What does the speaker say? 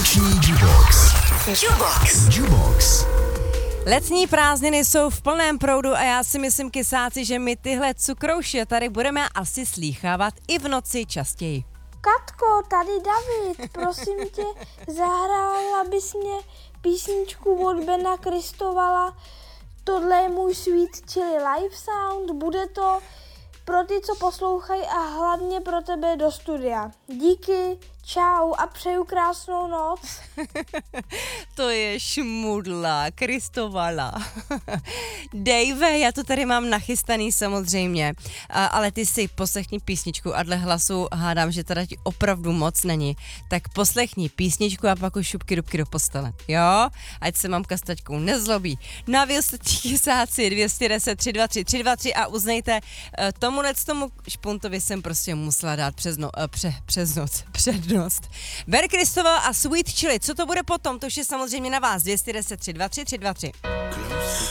Vánoční Jubox. Jubox. Letní prázdniny jsou v plném proudu a já si myslím, kysáci, že my tyhle cukrouše tady budeme asi slýchávat i v noci častěji. Katko, tady David, prosím tě, zahrál bys mě písničku od Bena Kristovala. Tohle je můj Sweet Chili Live Sound, bude to pro ty, co poslouchají a hlavně pro tebe do studia. Díky, čau a přeju krásnou noc. To je šmudla, Kristovala. Dave, já to tady mám nachystaný samozřejmě, ale ty si poslechni písničku a dle hlasu hádám, že teda ti opravdu moc není. Tak poslechni písničku a pak už šupky dubky do postele, jo? Ať se mamka s taťkou nezlobí. No a vy ostatní kysáci 210 323 323 a uznejte, tomu špuntovi jsem prostě musela dát přednost. Ben Kristoval a Sweet Chili, co to bude potom, to už je samozřejmě na vás, 210 323 323.